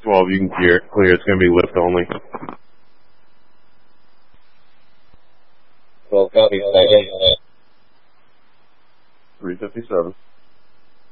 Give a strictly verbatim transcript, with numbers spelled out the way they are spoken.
twelve, you can clear, clear. It's going to be lift only. twelve, copy. three fifty-seven.